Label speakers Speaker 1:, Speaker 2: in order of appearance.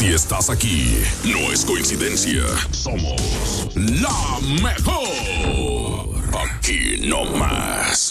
Speaker 1: Si estás aquí, no es coincidencia. Somos la mejor. Aquí no más.